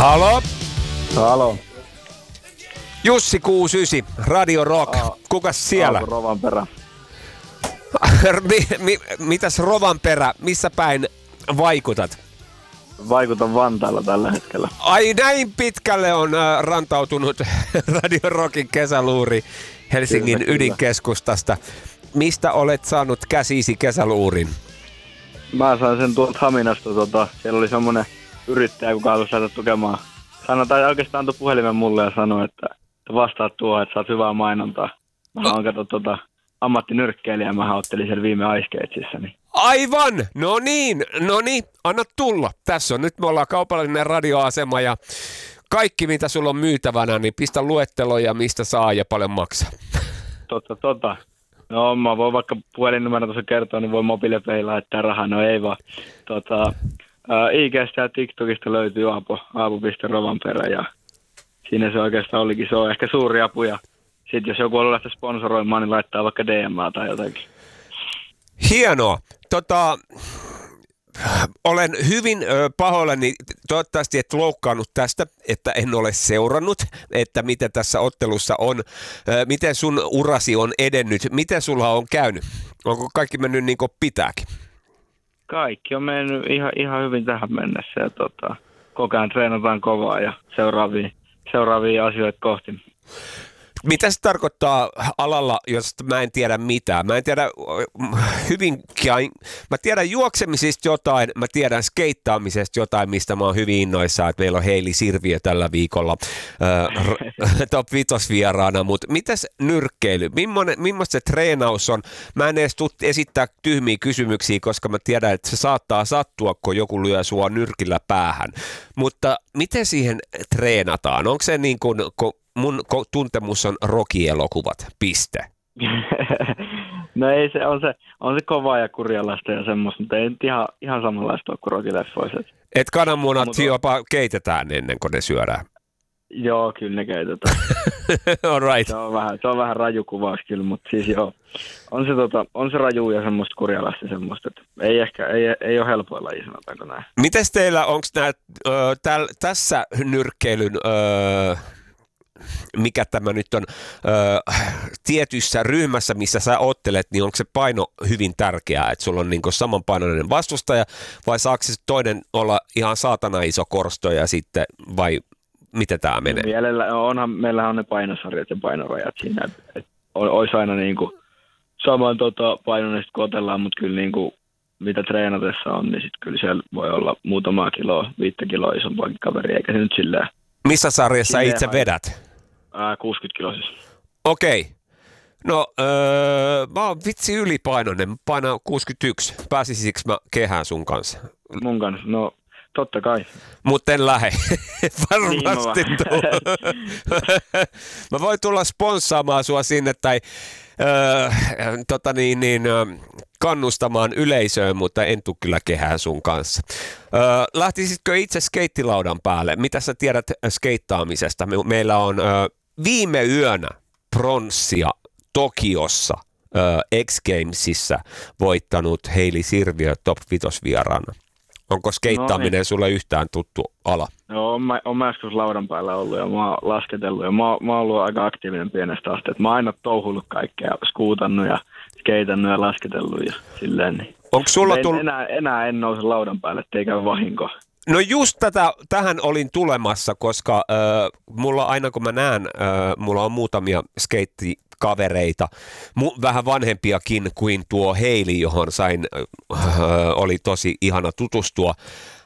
Halo? Halo. Jussi 69, Radio Rock. Kukas siellä? Rovanperä. Mitäs Rovanperä? Missä päin vaikutat? Vaikutan Vantaalla tällä hetkellä. Ai näin pitkälle on rantautunut Radio Rockin kesäluuri Helsingin Kyllä. ydinkeskustasta. Mistä olet saanut käsisi kesäluurin? Mä sain sen tuolta Haminasta. Siellä oli semmonen yrittäjä, kuka halusi lähteä tukemaan. Sanotaan oikeastaan antoi puhelimen mulle ja sanoi, että vastaat tuohon, että saat hyvää mainontaa. Mä oon ammattinyrkkeilijä, mä ottelin siellä viime Ice Cageissa. Niin. Aivan! No niin, anna tulla. Tässä on nyt, me ollaan kaupallinen radioasema ja kaikki mitä sulla on myytävänä, niin pistä luetteloja, mistä saa ja paljon maksaa. No mä voin vaikka puhelinnumero tuossa kertoa, niin voi mobiilepeihin laittaa rahaa. No ei vaan. IG:stä ja TikTokista löytyy aapo.rovanperä ja siinä se oikeastaan olikin. Se on ehkä suuri apu ja sitten jos joku haluaa lähteä sponsoroimaan, niin laittaa vaikka DM:ää tai jotakin. Hienoa. Olen hyvin pahoillani, toivottavasti et loukkaannut tästä, että en ole seurannut, että miten tässä ottelussa on, miten sun urasi on edennyt, miten sulla on käynyt, onko kaikki mennyt niin kuin pitääkin? Kaikki on mennyt ihan hyvin tähän mennessä ja koko ajan treenataan kovaa ja seuraavia asioita kohti. Mitä se tarkoittaa alalla, josta mä en tiedä mitään? Mä en tiedä hyvinkään. Mä tiedän juoksemisesta jotain, mä tiedän skeittaamisesta jotain, mistä mä oon hyvin innoissaan, että meillä on Heili Sirviö tällä viikolla Top 5 vieraana, mutta mitäs nyrkkeily? Millaista se treenaus on? Mä en edes esittää tyhmiä kysymyksiä, koska mä tiedän, että se saattaa sattua, kun joku lyö sua nyrkillä päähän. Mutta miten siihen treenataan? Onko se niin kuin mun tuntemus on Rocky-elokuvat, piste. No ei on se kovaa ja kurjalaista ja semmoista, mutta ei nyt ihan samanlaista ole kuin Rocky-leffoiset. Et kananmunat jopa keitetään ennen kuin ne syödään. Joo, kyllä ne keitetään. All right. Se on vähän raju kuvaus kyllä, mutta siis joo. On se raju ja semmoista kurjalaista semmoista, että ei ole helpoilla laji, sanotaanko näin. Mites teillä, onko tässä nyrkkeilyn mikä tämä nyt on, tietyssä ryhmässä, missä sä ottelet, niin onko se paino hyvin tärkeää, että sulla on niin kuin samanpainoinen vastustaja, vai saako se toinen olla ihan saatana iso korsto ja sitten, vai miten tämä menee? Meillähän on ne painosarjat ja painorajat siinä, että olisi aina niin kuin saman painoinen, kun otellaan, mutta kyllä niin kuin, mitä treenatessa on, niin sitten kyllä siellä voi olla muutamaa kiloa, 5 kiloa isompaakin kaveri, eikä se nyt silleen. Missä sarjassa itse vedät? 60 kiloisessa. Okei. No, mä oon vitsi ylipainoinen. Mä painan 61. Pääsisikö mä kehään sun kanssa? Mun kanssa? No, totta kai. Mutta en lähde. Varmasti mä voin tulla sponssaamaan sua sinne tai kannustamaan yleisöön, mutta en tule kyllä kehään sun kanssa. Lähtisitkö itse skeittilaudan päälle? Mitä sä tiedät skeittaamisesta? Meillä on viime yönä pronssia Tokiossa X Gamesissa voittanut Heili Sirviö Top 5 vieraana. Onko skeittaaminen sulle yhtään tuttu ala? Joo, on mä joskus laudan päällä ollut ja mä oon lasketellut ja mä oon ollut aika aktiivinen pienestä asti. Mä oon aina touhullut kaikkea, skuutannut ja skeitannut ja lasketellut ja silleen. Niin. Onko sulla enää en nouse laudan päälle, ettei käy vahinko. No just tähän olin tulemassa, koska mulla aina kun mä näen, mulla on muutamia skeittikavereita, vähän vanhempiakin kuin tuo Heili, johon oli tosi ihana tutustua.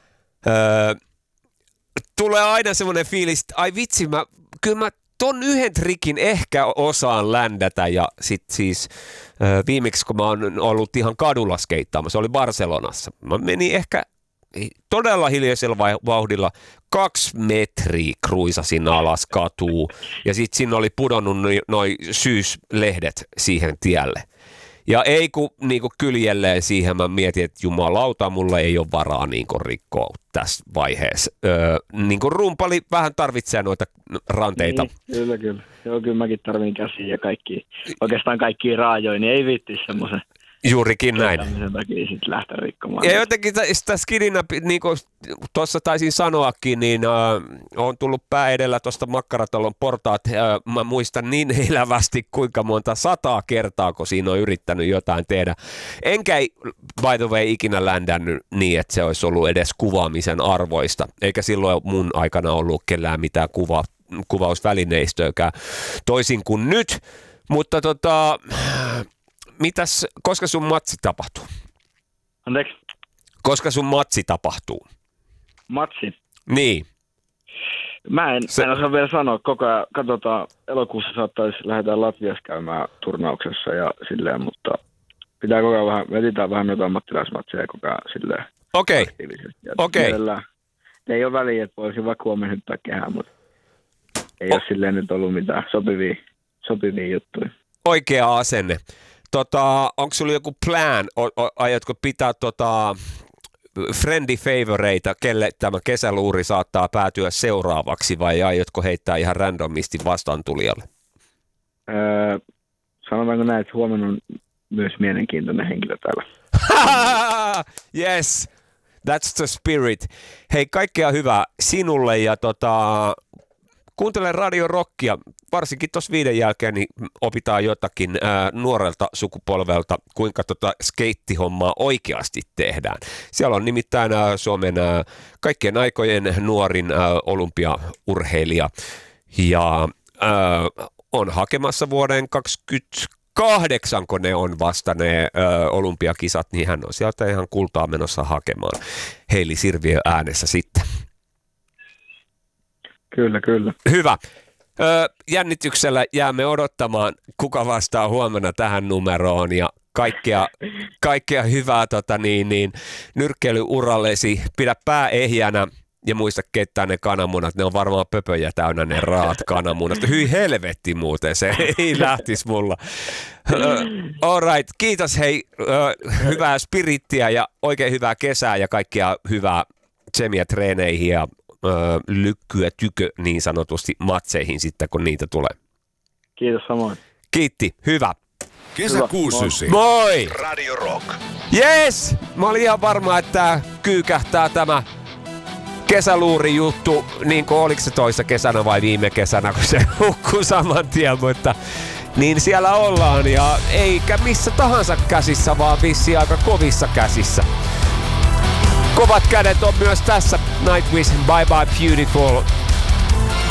Tulee aina semmoinen fiilis, että ai vitsi, kyllä mä ton yhden trikin ehkä osaan ländätä ja sit siis viimeksi kun mä oon ollut ihan kadulla skeittaamassa, oli Barcelonassa. Mä menin ehkä todella hiljaisella vauhdilla 2 metriä kruisasin alas katuu ja sit siinä oli pudonnut noi syyslehdet siihen tielle. Ja ei kun niinku kyljelleen siihen mä mietin, että jumalauta, mulla ei ole varaa niinku rikkoa tässä vaiheessa. Niinku rumpali vähän tarvitsee noita ranteita. Niin, kyllä. Joo, kyllä mäkin tarvin käsiä ja oikeastaan kaikkia raajoja, niin ei viittis semmoisen Juurikin näin. Sen takia sitten lähteä rikkomaan. Ja jotenkin sitä skidinä, niin kuin tuossa taisin sanoakin, niin on tullut pää edellä tuosta Makkaratalon portaat. Mä muistan niin elävästi, kuinka monta 100 kertaa, kun siinä on yrittänyt jotain tehdä. Enkä by the way ikinä ländännyt niin, että se olisi ollut edes kuvaamisen arvoista. Eikä silloin mun aikana ollut kellään mitään kuvausvälineistöäkään, toisin kuin nyt. Mutta koska sun matsi tapahtuu? Anteeksi? Koska sun matsi tapahtuu? Matsi? Niin. Mä en osaa vielä sanoa. Koko ajan katsotaan, elokuussa lähdetään Latviassa käymään turnauksessa ja silleen, mutta pitää koko ajan vetitään vähän noita ammattilaismatseja koko ajan silleen. Okei. Ei ole väliä, että voisin vaikka huomenna hyppää kehään, mutta ei ole silleen nyt ollut mitään sopivia juttuja. Oikea asenne. Onko sulla joku plan? Aiotko pitää friendly favoreita, kelle tämä kesäluuri saattaa päätyä seuraavaksi, vai aiotko heittää ihan randomisti vastaantulijalle? Sanotaanko näin, että huomenna on myös mielenkiintoinen henkilö täällä. Yes, that's the spirit. Hei, kaikkea hyvää sinulle ja kuuntele Radio Rockia, varsinkin tuossa 5 jälkeen niin opitaan jotakin nuorelta sukupolvelta, kuinka skeittihommaa oikeasti tehdään. Siellä on nimittäin Suomen kaikkien aikojen nuorin olympiaurheilija ja on hakemassa vuoden 2028, kun ne on vasta ne olympiakisat, niin hän on sieltä ihan kultaa menossa hakemaan. Heili Sirviö äänessä sitten. Kyllä. Hyvä. Jännityksellä jäämme odottamaan, kuka vastaa huomenna tähän numeroon ja kaikkea hyvää nyrkkeilyurallesi. Pidä pää ehjänä ja muista keittää ne kananmunat. Ne on varmaan pöpöjä täynnä ne raat kananmunat. Hyi helvetti muuten, se ei lähtisi mulla. All right, kiitos hei. Hyvää spirittiä ja oikein hyvää kesää ja kaikkea hyvää tsemiä treeneihin ja lykkyä tykö niin sanotusti matseihin sitten, kun niitä tulee. Kiitos samoin. Kiitti, hyvä. Kesäkuusysi. Moi! Radio Rock. Yes! Mä olin ihan varma, että kyykähtää tämä kesäluuri juttu, niin kuin oliko se toissa kesänä vai viime kesänä, kun se hukkuu saman tien, mutta niin siellä ollaan ja eikä missä tahansa käsissä, vaan vissiin aika kovissa käsissä. Kovat kädet on myös tässä Nightwish Bye Bye Beautiful.